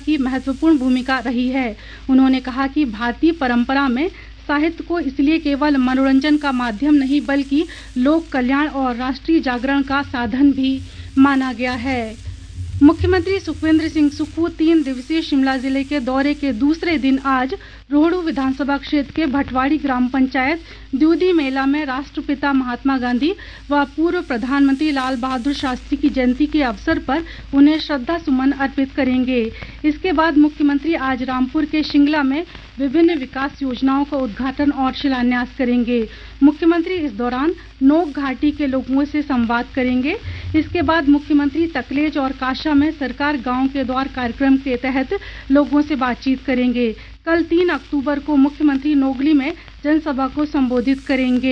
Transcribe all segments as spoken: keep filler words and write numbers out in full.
की महत्वपूर्ण भूमिका रही है। उन्होंने कहा कि भारतीय परंपरा में साहित्य को इसलिए केवल मनोरंजन का माध्यम नहीं बल्कि लोक कल्याण और राष्ट्रीय जागरण का साधन भी माना गया है। मुख्यमंत्री सुखविंदर सिंह सुक्खू तीन दिवसीय शिमला जिले के दौरे के दूसरे दिन आज रोहड़ू विधानसभा क्षेत्र के भटवाड़ी ग्राम पंचायत द्यूदी मेला में राष्ट्रपिता महात्मा गांधी व पूर्व प्रधानमंत्री लाल बहादुर शास्त्री की जयंती के अवसर पर उन्हें श्रद्धा सुमन अर्पित करेंगे। इसके बाद मुख्यमंत्री आज रामपुर के शिंगला में विभिन्न विकास योजनाओं का उद्घाटन और शिलान्यास करेंगे। मुख्यमंत्री इस दौरान नोक घाटी के लोगों से संवाद करेंगे। इसके बाद मुख्यमंत्री तकलेज और काशा में सरकार गांव के द्वार कार्यक्रम के तहत लोगों से बातचीत करेंगे। कल तीन अक्टूबर को मुख्यमंत्री नोगली में जनसभा को संबोधित करेंगे।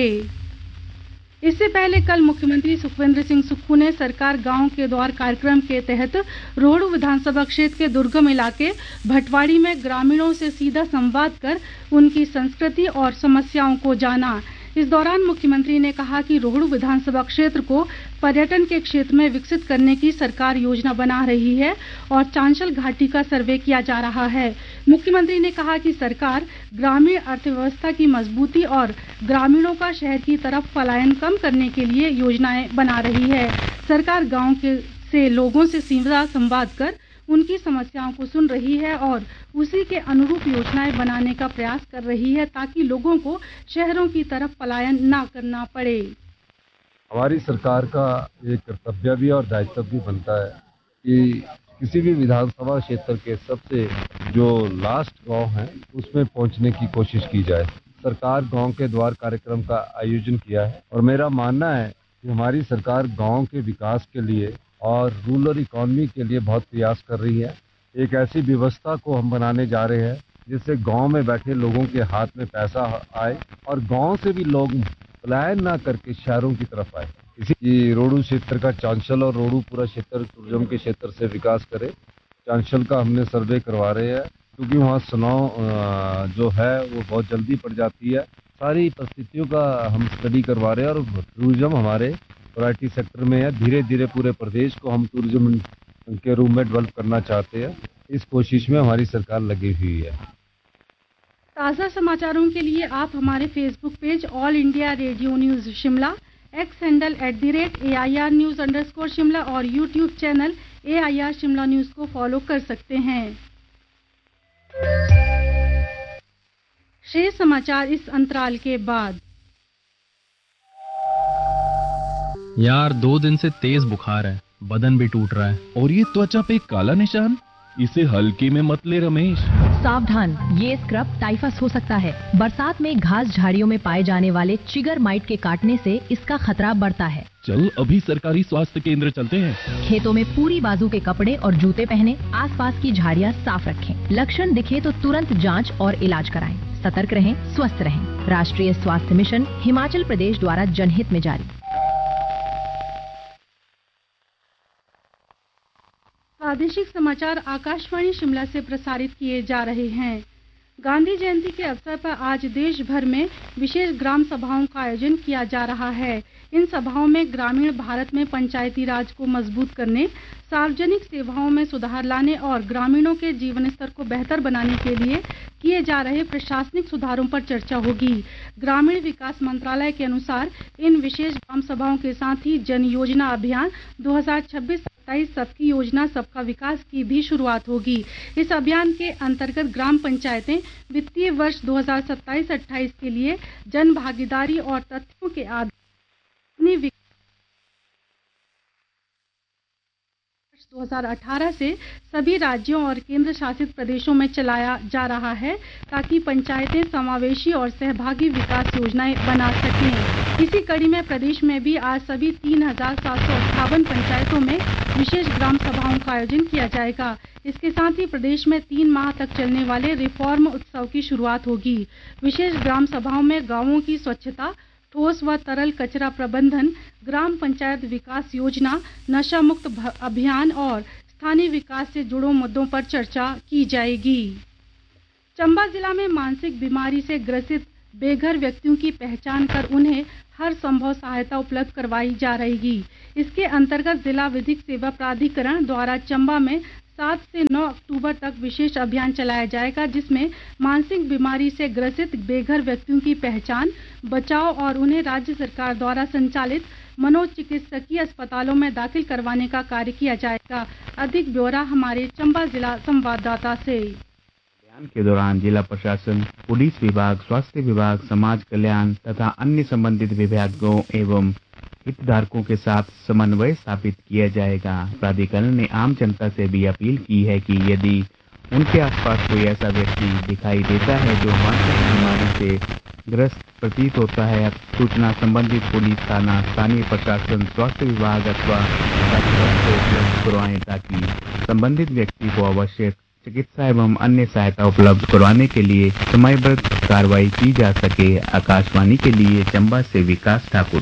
इससे पहले कल मुख्यमंत्री सुखविंदर सिंह सुक्खू ने सरकार गांव के द्वार कार्यक्रम के तहत रोहड़ू विधानसभा क्षेत्र के दुर्गम इलाके भटवाड़ी में ग्रामीणों से सीधा संवाद कर उनकी संस्कृति और समस्याओं को जाना। इस दौरान मुख्यमंत्री ने कहा कि रोहड़ू विधानसभा क्षेत्र को पर्यटन के क्षेत्र में विकसित करने की सरकार योजना बना रही है और चांशल घाटी का सर्वे किया जा रहा है। मुख्यमंत्री ने कहा कि सरकार ग्रामीण अर्थव्यवस्था की मजबूती और ग्रामीणों का शहर की तरफ पलायन कम करने के लिए योजनाएं बना रही है। सरकार गांव के से लोगों से सीधा संवाद कर उनकी समस्याओं को सुन रही है और उसी के अनुरूप योजनाएं बनाने का प्रयास कर रही है ताकि लोगों को शहरों की तरफ पलायन ना करना पड़े। हमारी सरकार का एक कर्तव्य भी और दायित्व भी बनता है कि किसी भी विधानसभा क्षेत्र के सबसे जो लास्ट गांव है उसमें पहुंचने की कोशिश की जाए। सरकार गांव के द्वार कार्यक्रम का आयोजन किया है और मेरा मानना है कि हमारी सरकार गांव के विकास के लिए और रूरल इकोनॉमी के लिए बहुत प्रयास कर रही है। एक ऐसी व्यवस्था को हम बनाने जा रहे हैं जिससे गांव में बैठे लोगों के हाथ में पैसा आए और गांव से भी लोग पलायन ना करके शहरों की तरफ आए। इसी रोहड़ू क्षेत्र का चांशल और रोहड़ू पूरा क्षेत्र टूरिज्म के क्षेत्र से विकास करे। चांशल का हमने सर्वे करवा रहे हैं क्योंकि वहाँ स्नो जो है वो बहुत जल्दी पड़ जाती है। सारी परिस्थितियों का हम स्टडी करवा रहे हैं और टूरिज्म हमारे वैरायटी सेक्टर में है। धीरे धीरे पूरे प्रदेश को हम टूरिज्म के रूप में डेवलप करना चाहते हैं। इस कोशिश में हमारी सरकार लगी हुई है। ताज़ा समाचारों के लिए आप हमारे Facebook page all India radio news Shimla, x handle at the rate A I R news underscore Shimla और YouTube channel A I R Shimla news को फॉलो कर सकते हैं। शेष समाचार इस अंतराल के बाद। यार दो दिन से तेज बुखार है, बदन भी टूट रहा है और ये त्वचा पे काला निशान, इसे हल्के में मत ले रमेश। सावधान, ये स्क्रब टाइफस हो सकता है। बरसात में घास झाड़ियों में पाए जाने वाले चिगर माइट के काटने से इसका खतरा बढ़ता है। चल अभी सरकारी स्वास्थ्य केंद्र चलते हैं। खेतों में पूरी बाजू के कपड़े और जूते पहने, आसपास की झाड़ियाँ साफ रखें। लक्षण दिखे तो तुरंत जांच और इलाज कराएं। सतर्क रहें, स्वस्थ रहें। राष्ट्रीय स्वास्थ्य मिशन हिमाचल प्रदेश द्वारा जनहित में जारी। प्रादेशिक समाचार आकाशवाणी शिमला से प्रसारित किए जा रहे हैं। गांधी जयंती के अवसर पर आज देश भर में विशेष ग्राम सभाओं का आयोजन किया जा रहा है। इन सभाओं में ग्रामीण भारत में पंचायती राज को मजबूत करने, सार्वजनिक सेवाओं में सुधार लाने और ग्रामीणों के जीवन स्तर को बेहतर बनाने के लिए किए जा रहे प्रशासनिक सुधारों पर चर्चा होगी। ग्रामीण विकास मंत्रालय के अनुसार इन विशेष ग्राम सभाओं के साथ ही जन योजना अभियान दो हज़ार छब्बीस सत्ताईस सबकी योजना सबका विकास की भी शुरुआत होगी। इस अभियान के अंतर्गत ग्राम पंचायतें वित्तीय वर्ष दो हज़ार सत्ताईस अट्ठाईस के लिए जन भागीदारी और तथ्यों के आधार अपनी दो हज़ार अठारह से सभी राज्यों और केंद्र शासित प्रदेशों में चलाया जा रहा है ताकि पंचायतें समावेशी और सहभागी विकास योजनाएं बना सकें। इसी कड़ी में प्रदेश में भी आज सभी तीन हजार सात सौ अट्ठावन पंचायतों में विशेष ग्राम सभाओं का आयोजन किया जाएगा। इसके साथ ही प्रदेश में तीन माह तक चलने वाले रिफॉर्म उत्सव की शुरुआत होगी। विशेष ग्राम सभाओं में गांवों की स्वच्छता, ठोस व तरल कचरा प्रबंधन, ग्राम पंचायत विकास योजना, नशा मुक्त अभियान और स्थानीय विकास से जुड़े मुद्दों पर चर्चा की जाएगी। चंबा जिला में मानसिक बीमारी से ग्रसित बेघर व्यक्तियों की पहचान कर उन्हें हर संभव सहायता उपलब्ध करवाई जा रहेगी। इसके अंतर्गत जिला विधिक सेवा प्राधिकरण द्वारा चंबा में सात से नौ अक्टूबर तक विशेष अभियान चलाया जाएगा, जिसमें मानसिक बीमारी से ग्रसित बेघर व्यक्तियों की पहचान, बचाव और उन्हें राज्य सरकार द्वारा संचालित मनोचिकित्सकीय अस्पतालों में दाखिल करवाने का कार्य किया जाएगा। अधिक ब्यौरा हमारे चंबा जिला संवाददाता से। अभियान के दौरान जिला प्रशासन, पुलिस विभाग, स्वास्थ्य विभाग, समाज कल्याण तथा अन्य संबंधित विभागों एवं हितधारकों के साथ समन्वय स्थापित किया जाएगा। प्राधिकरण ने आम जनता से भी अपील की है कि यदि उनके आसपास कोई ऐसा व्यक्ति दिखाई देता है जो मानसिक बीमारी से ग्रस्त प्रतीत होता है, सूचना संबंधित पुलिस थाना, स्थानीय प्रशासन, स्वास्थ्य विभाग अथवा डॉक्टर को उपलब्ध करवाएं ताकि संबंधित व्यक्ति को आवश्यक चिकित्सा एवं अन्य सहायता उपलब्ध करवाने के लिए समयबद्ध कार्रवाई की जा सके। आकाशवाणी के लिए चंबा से विकास ठाकुर।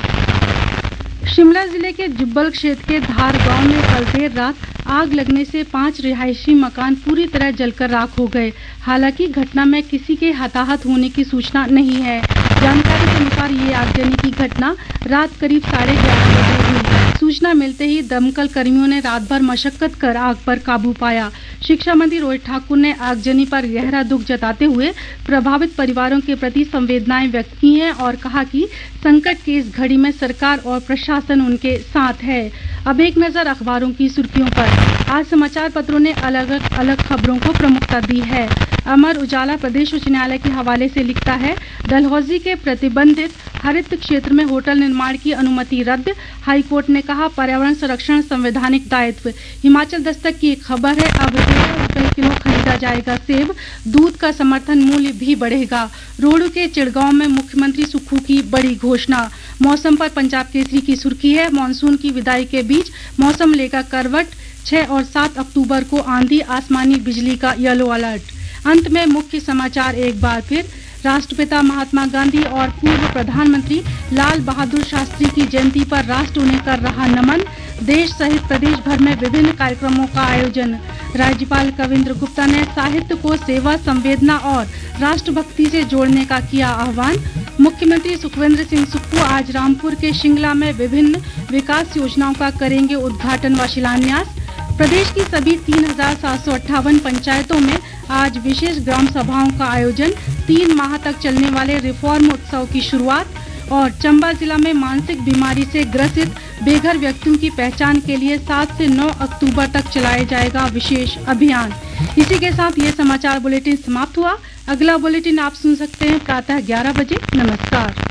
शिमला जिले के जुब्बल क्षेत्र के धार गांव में कल देर रात आग लगने से पांच रिहायशी मकान पूरी तरह जलकर राख हो गए। हालांकि घटना में किसी के हताहत होने की सूचना नहीं है। जानकारी के अनुसार ये आगजनी की घटना रात करीब साढ़े ग्यारह बजे हुई। सूचना मिलते ही दमकल कर्मियों ने रात भर मशक्कत कर आग पर काबू पाया। शिक्षा मंत्री रोहित ठाकुर ने आगजनी पर गहरा दुख जताते हुए प्रभावित परिवारों के प्रति संवेदनाएं व्यक्त की हैं और कहा कि संकट की इस घड़ी में सरकार और प्रशासन उनके साथ है। अब एक नजर अखबारों की सुर्खियों पर। आज समाचार पत्रों ने अलग अलग खबरों को प्रमुखता दी है। अमर उजाला प्रदेश उच्च न्यायालय के हवाले से लिखता है, डलहौजी के प्रतिबंधित हरित क्षेत्र में होटल निर्माण की अनुमति रद्द। हाईकोर्ट ने कहा पर्यावरण संरक्षण संवैधानिक दायित्व। हिमाचल दस्तक की एक खबर है, अब तेरह रुपए किलो खरीदा जाएगा सेब, दूध का समर्थन मूल्य भी बढ़ेगा। रोहडू के चिड़गांव में मुख्यमंत्री सुक्खू की बड़ी घोषणा। मौसम पर पंजाब केसरी की सुर्खी है, मानसून की विदाई के बीच मौसम लेगा करवट। छह और सात अक्टूबर को आंधी, आसमानी बिजली का येलो अलर्ट। अंत में मुख्य समाचार एक बार फिर। राष्ट्रपिता महात्मा गांधी और पूर्व प्रधानमंत्री लाल बहादुर शास्त्री की जयंती पर राष्ट्र उन्हें कर रहा नमन। देश सहित प्रदेश भर में विभिन्न कार्यक्रमों का आयोजन। राज्यपाल कविंद्र गुप्ता ने साहित्य को सेवा, संवेदना और राष्ट्रभक्ति से जोड़ने का किया आह्वान। मुख्यमंत्री सुखविंदर सिंह सुक्खू आज रामपुर के शिंगला में विभिन्न विकास योजनाओं का करेंगे उद्घाटन व शिलान्यास। प्रदेश की सभी तीन हजार सात सौ अट्ठावन पंचायतों में आज विशेष ग्राम सभाओं का आयोजन। तीन माह तक चलने वाले रिफॉर्म उत्सव की शुरुआत। और चंबा जिला में मानसिक बीमारी से ग्रसित बेघर व्यक्तियों की पहचान के लिए सात से नौ अक्टूबर तक चलाया जाएगा विशेष अभियान। इसी के साथ ये समाचार बुलेटिन समाप्त हुआ। अगला बुलेटिन आप सुन सकते हैं प्रातः ग्यारह बजे। नमस्कार।